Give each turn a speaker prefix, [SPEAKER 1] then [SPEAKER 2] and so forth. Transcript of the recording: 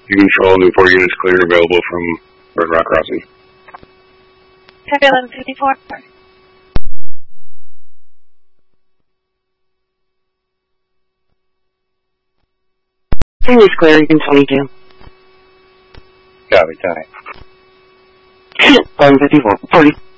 [SPEAKER 1] You control Newport units clear and available from Red Rock Crossing.
[SPEAKER 2] Copy 1154.
[SPEAKER 3] Series clear, in 22.
[SPEAKER 4] Copy, Tony.
[SPEAKER 3] 1154. 40.